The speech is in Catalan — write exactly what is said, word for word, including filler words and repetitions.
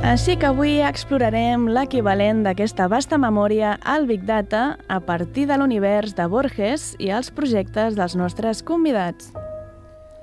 Així que avui explorarem l'equivalent d'aquesta vasta memòria al Big Data a partir de l'univers de Borges i els projectes dels nostres convidats.